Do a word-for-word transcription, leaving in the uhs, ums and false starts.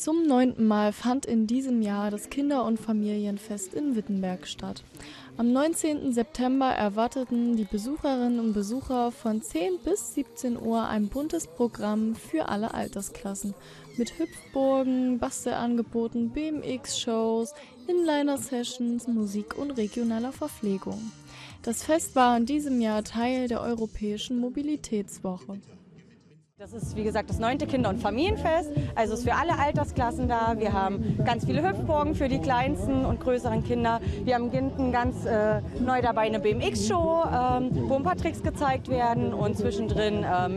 Zum neunten Mal fand in diesem Jahr das Kinder- und Familienfest in Wittenberg statt. Am neunzehnten September erwarteten die Besucherinnen und Besucher von zehn bis siebzehn Uhr ein buntes Programm für alle Altersklassen mit Hüpfburgen, Bastelangeboten, B M X-Shows, Inliner-Sessions, Musik und regionaler Verpflegung. Das Fest war in diesem Jahr Teil der Europäischen Mobilitätswoche. Das ist, wie gesagt, das neunte Kinder- und Familienfest, also ist für alle Altersklassen da. Wir haben ganz viele Hüpfburgen für die kleinsten und größeren Kinder. Wir haben hinten ganz äh, neu dabei eine B M X-Show, ähm, wo ein paar Tricks gezeigt werden und zwischendrin äh,